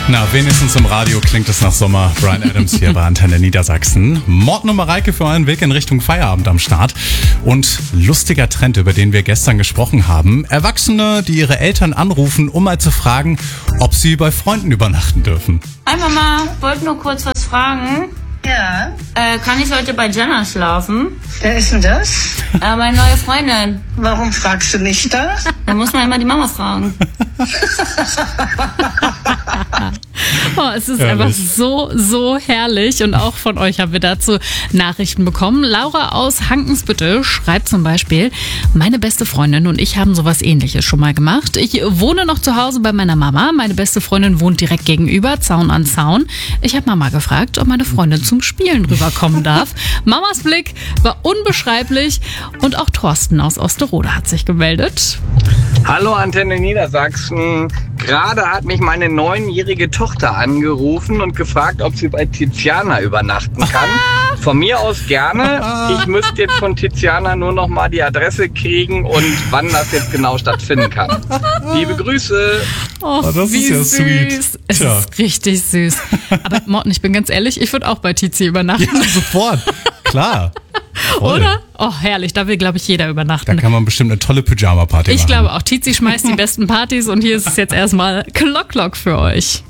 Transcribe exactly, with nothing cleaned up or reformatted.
Na, wenigstens im Radio klingt es nach Sommer. Bryan Adams hier bei Antenne Niedersachsen. Morten und Mareike für euren Weg in Richtung Feierabend am Start. Und lustiger Trend, über den wir gestern gesprochen haben. Erwachsene, die ihre Eltern anrufen, um mal zu fragen, ob sie bei Freunden übernachten dürfen. Hi Mama, wollte nur kurz was fragen. Ja. Äh, kann ich heute bei Jenna schlafen? Wer ist denn das? Äh, meine neue Freundin. Warum fragst du nicht das? Da muss man immer die Mama fragen. Oh, es ist Herrlich. einfach so, so herrlich. Und auch von euch haben wir dazu Nachrichten bekommen. Laura aus Hankensbüttel schreibt zum Beispiel: Meine beste Freundin und ich haben sowas Ähnliches schon mal gemacht. Ich wohne noch zu Hause bei meiner Mama. Meine beste Freundin wohnt direkt gegenüber, Zaun an Zaun. Ich habe Mama gefragt, ob meine Freundin zum Spielen rüberkommen darf. Mamas Blick war unbeschreiblich. Und auch Thorsten aus Osterode hat sich gemeldet. Hallo Antenne Niedersachsen. Gerade hat mich meine neunjährige Tochter angerufen und gefragt, ob sie bei Tiziana übernachten kann. Von mir aus gerne. Ich müsste jetzt von Tiziana nur noch mal die Adresse kriegen und wann das jetzt genau stattfinden kann. Liebe Grüße. Oh, Oh, das wie ist ja süß. sweet. Es Tja. ist richtig süß. Aber Morten, ich bin ganz ehrlich, ich würde auch bei Tizi übernachten. Ja, sofort. Klar. Voll. Oder? Oh, herrlich. Da will, glaube ich, jeder Da übernachten. kann man bestimmt eine tolle Pyjama-Party machen. Ich glaube auch, Tizi schmeißt die besten Partys und hier ist es jetzt erstmal Klock Klock für euch.